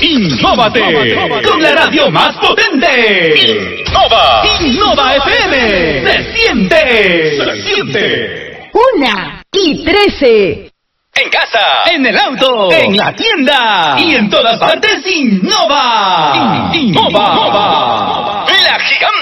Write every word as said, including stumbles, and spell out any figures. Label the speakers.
Speaker 1: Innóvate con la radio más potente. Innova. Innova F M. Se siente. Se siente.
Speaker 2: Una y trece.
Speaker 1: En casa, en el auto, en la tienda y en todas partes. Innova. Innova. La gigante.